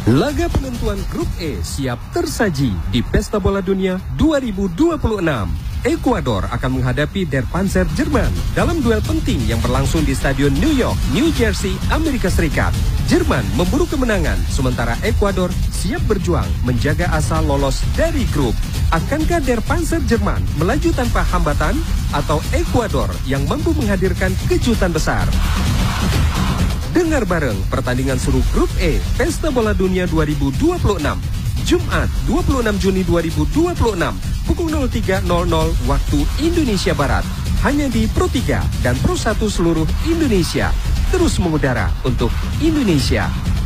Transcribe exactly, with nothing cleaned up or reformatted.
Laga penentuan Grup E siap tersaji di Pesta Bola Dunia dua ribu dua puluh enam. Ekuador akan menghadapi Der Panzer Jerman dalam duel penting yang berlangsung di Stadion New York, New Jersey, Amerika Serikat. Jerman memburu kemenangan, sementara Ekuador siap berjuang menjaga asa lolos dari grup. Akankah Der Panzer Jerman melaju tanpa hambatan atau Ekuador yang mampu menghadirkan kejutan besar? Dengar bareng pertandingan seru Grup E Pesta Bola Dunia dua ribu dua puluh enam, Jumat dua puluh enam Juni dua ribu dua puluh enam, pukul nol tiga nol nol waktu Indonesia Barat. Hanya di Pro tiga dan Pro satu seluruh Indonesia. Terus mengudara untuk Indonesia.